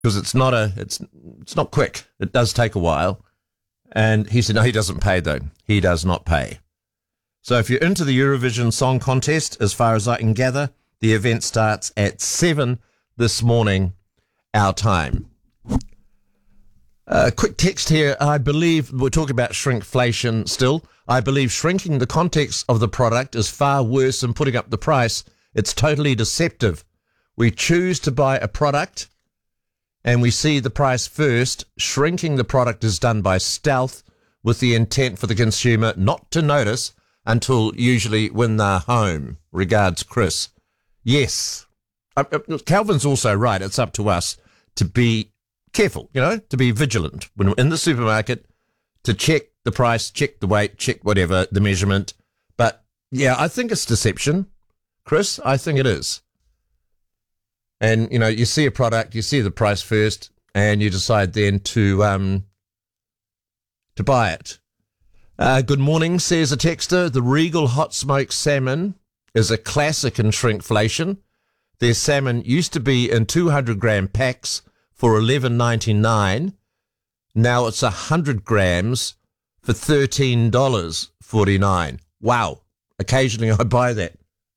because it's not quick. It does take a while. And he said, no, he doesn't pay, though. He does not pay. So if you're into the Eurovision Song Contest, as far as I can gather, the event starts at 7 this morning, our time. Quick text here. I believe we're talking about shrinkflation still. I believe shrinking the context of the product is far worse than putting up the price. It's totally deceptive. We choose to buy a product and we see the price first. Shrinking the product is done by stealth with the intent for the consumer not to notice until usually when they're home. Regards, Chris. Yes. Calvin's also right. It's up to us to be careful, to be vigilant when we're in the supermarket, to check the price, check the weight, check whatever, the measurement. But yeah, I think it's deception, Chris. I think it is. And, you see a product, you see the price first, and you decide then to buy it. Good morning, says a texter. The Regal Hot Smoked Salmon is a classic in shrinkflation. Their salmon used to be in 200-gram packs for $11.99. Now it's 100 grams for $13.49. Wow. Occasionally I buy that.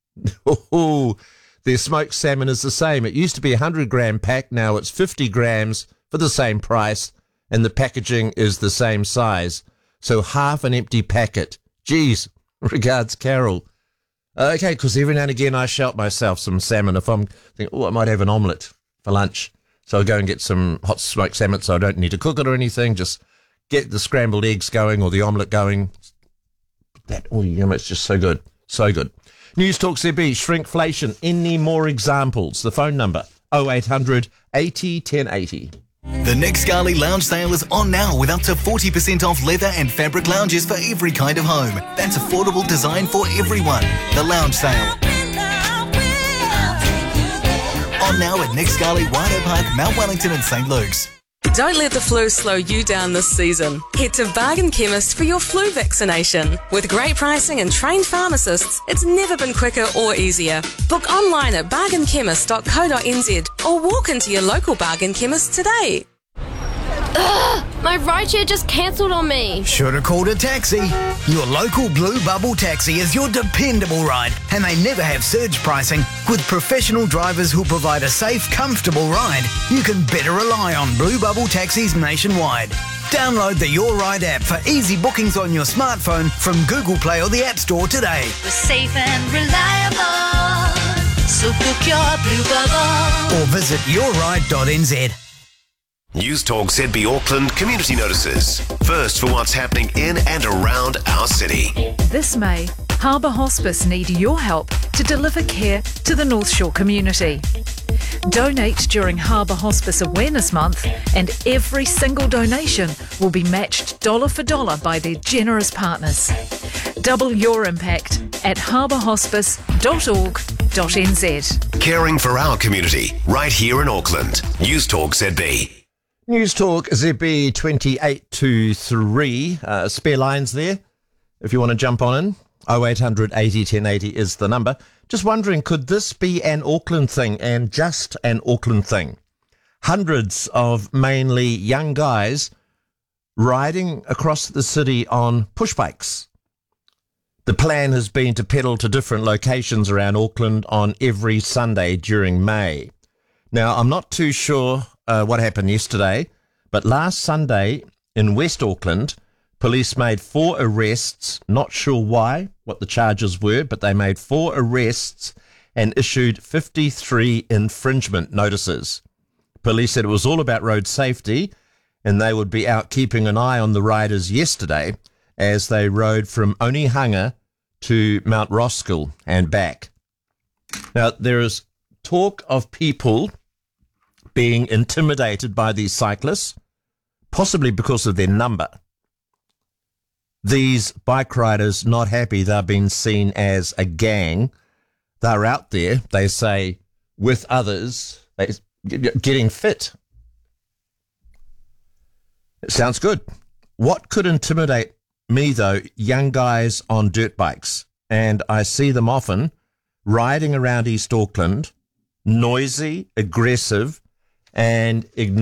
Their smoked salmon is the same. It used to be a 100-gram pack. Now it's 50 grams for the same price, and the packaging is the same size. So half an empty packet. Geez. Regards, Carol. Okay, because every now and again I shout myself some salmon if I'm thinking, I might have an omelette for lunch. So I'll go and get some hot smoked salmon so I don't need to cook it or anything. Just get the scrambled eggs going or the omelette going. It's just so good. So good. News Talk CB, shrinkflation. Any more examples? The phone number, 0800 80 1080. The Nick Scali Lounge Sale is on now with up to 40% off leather and fabric lounges for every kind of home. That's affordable design for everyone. The Lounge Sale. On now at Nick Scali, Waiho Park, Mount Wellington and St. Luke's. Don't let the flu slow you down this season. Head to Bargain Chemist for your flu vaccination. With great pricing and trained pharmacists, it's never been quicker or easier. Book online at bargainchemist.co.nz or walk into your local Bargain Chemist today. Ugh, my rideshare just cancelled on me. Should have called a taxi. Your local Blue Bubble Taxi is your dependable ride, and they never have surge pricing. With professional drivers who provide a safe, comfortable ride, you can better rely on Blue Bubble Taxis nationwide. Download the Your Ride app for easy bookings on your smartphone from Google Play or the App Store today. We're safe and reliable, so book your Blue Bubble. Or visit yourride.nz. News Talk ZB Auckland community notices. First for what's happening in and around our city. This May, Harbour Hospice need your help to deliver care to the North Shore community. Donate during Harbour Hospice Awareness Month, and every single donation will be matched dollar for dollar by their generous partners. Double your impact at harbourhospice.org.nz. Caring for our community right here in Auckland. News Talk ZB. News Talk ZB 2823. Spare lines there if you want to jump on in. 0800 80 1080 is the number. Just wondering, could this be an Auckland thing and just an Auckland thing? Hundreds of mainly young guys riding across the city on push bikes. The plan has been to pedal to different locations around Auckland on every Sunday during May. Now, I'm not too sure what happened yesterday, but last Sunday in West Auckland, police made 4 arrests. Not sure why, what the charges were, but they made 4 arrests and issued 53 infringement notices. Police said it was all about road safety, and they would be out keeping an eye on the riders yesterday as they rode from Onehunga to Mount Roskill and back. Now, there is talk of people being intimidated by these cyclists, possibly because of their number. These bike riders not happy they're being seen as a gang. They're out there, they say, with others, getting fit. It sounds good. What could intimidate me, though? Young guys on dirt bikes. And I see them often riding around East Auckland, noisy, aggressive, and ignore